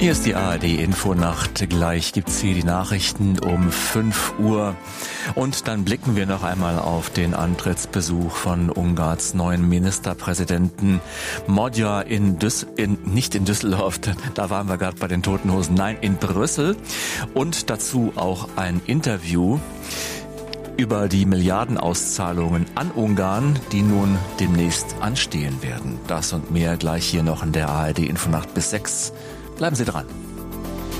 Hier ist die ARD-Infonacht. Gleich gibt's hier die Nachrichten um 5 Uhr. Und dann blicken wir noch einmal auf den Antrittsbesuch von Ungarns neuen Ministerpräsidenten Magyar nicht in Düsseldorf, da waren wir gerade bei den Toten Hosen, nein, in Brüssel. Und dazu auch ein Interview über die Milliardenauszahlungen an Ungarn, die nun demnächst anstehen werden. Das und mehr gleich hier noch in der ARD-Infonacht bis 6. Bleiben Sie dran.